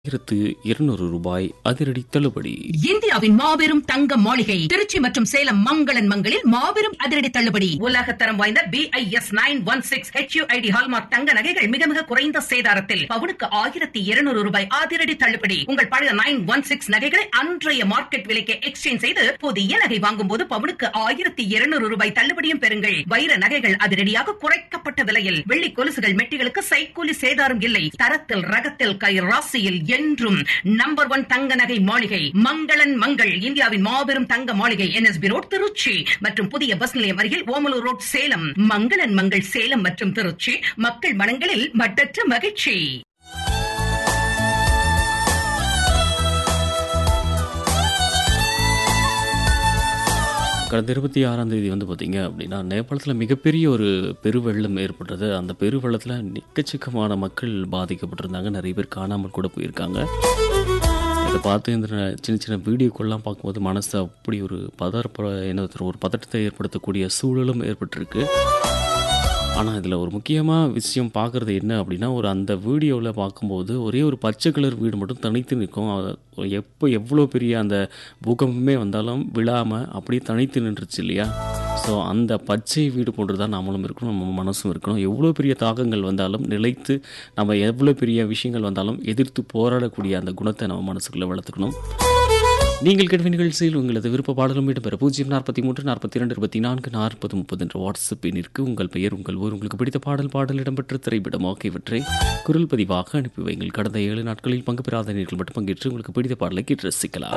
ரூபாய் அதிரடி தள்ளுபடி. இந்தியாவின் மாபெரும் தங்க மாளிகை திருச்சி மற்றும் சேலம் மங்களன் மங்களில் மாபெரும் அதிரடி தள்ளுபடி. உலகத்தரம் வாய்ந்த BIS 916 HUID ஹால்மார்க் தங்க நகைகள் மிக மிக குறைந்த சேதாரத்தில் பவுனுக்கு 1200 ரூபாய் அதிரடி தள்ளுபடி. உங்கள் பழைய 916 நகைகளை அன்றைய மார்க்கெட் விலைக்கு எக்ஸ்சேஞ்ச் செய்து புதிய நகை வாங்கும் போது பவுனுக்கு 1200 ரூபாய் தள்ளுபடியும் பெறுங்கள். வைர நகைகள் அதிரடியாக குறைக்கப்பட்ட விலையில், வெள்ளி கொலுசுகள் மெட்டிகளுக்கு சைக்கூலி சேதாரம் இல்லை. தரத்தில் ரகத்தில் கை ராசியில் என்றும் நம்பர் 1 தங்க நகை மாளிகை மங்களன் மங்கள். இந்தியாவின் மாபெரும் தங்க மாளிகை NSB ரோட் திருச்சி மற்றும் புதிய பஸ் நிலையம் அருகில் ஓமலூர் ரோட் சேலம். மங்களன் மங்கள் சேலம் மற்றும் திருச்சி, மக்கள் மனங்களில் மட்டற்ற மகிழ்ச்சி. கடந்த 26 பார்த்தீங்க அப்படின்னா நேபாளத்தில் மிகப்பெரிய ஒரு பெருவெள்ளம் ஏற்பட்டது. அந்த பெருவெள்ளத்தில் எக்கச்சக்கமான மக்கள் பாதிக்கப்பட்டிருந்தாங்க. நிறைய பேர் காணாமல் கூட போயிருக்காங்க. இதை பார்த்து இந்த சின்ன சின்ன வீடியோக்கெல்லாம் பார்க்கும்போது மனசு அப்படி ஒரு ஒரு பதட்டத்தை ஏற்படுத்தக்கூடிய சூழலும் ஏற்பட்டிருக்கு. ஆனால் இதில் ஒரு முக்கியமான விஷயம் பார்க்குறது என்ன அப்படின்னா, அந்த வீடியோவில் பார்க்கும்போது ஒரே ஒரு பச்சை கலர் வீடு மட்டும் தனித்து நிற்கும். எவ்வளோ பெரிய அந்த பூகம்பமே வந்தாலும் விழாமல் அப்படியே தனித்து நின்றுச்சு இல்லையா? ஸோ அந்த பச்சை வீடு போன்று தான் நம்மளும் இருக்கணும், நம்ம மனசும் இருக்கணும். எவ்வளோ பெரிய தாக்கங்கள் வந்தாலும் நிலைத்து, நம்ம எவ்வளோ பெரிய விஷயங்கள் வந்தாலும் எதிர்த்து போராடக்கூடிய அந்த குணத்தை நம்ம மனசுக்குள்ளே வளர்த்துக்கணும். நீங்கள் கேட்ட நிகழ்ச்சியில் உங்களது விருப்ப பாடலும் இடம்பெற 043 42 24 40 30 என்ற வாட்ஸ்அப் எண்ணிற்கு உங்கள் பெயர், உங்கள் ஊர், உங்களுக்கு பிடித்த பாடல் இடம்பெற்ற திரைப்படம் ஆகியவற்றை குரல் பதிவாக அனுப்பி வைங்கள். கடந்த 7 நாட்களில் பங்கு பெறாத நேர்கள் மட்டும் பங்கேற்று உங்களுக்கு பிடித்த பாடலை கேட்டு ரசிக்கலாம்.